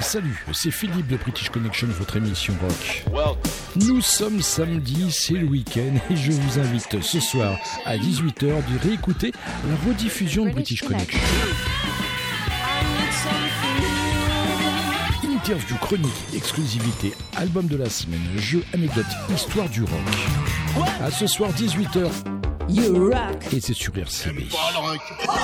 Salut, c'est Philippe de British Connection, votre émission rock. Nous sommes samedi, c'est le week-end et je vous invite ce soir à 18h de réécouter la rediffusion de British Connection. Interview, chronique, exclusivité, album de la semaine, jeux, anecdotes, histoire du rock. À ce soir 18h. You rock. Et c'est sur RCB.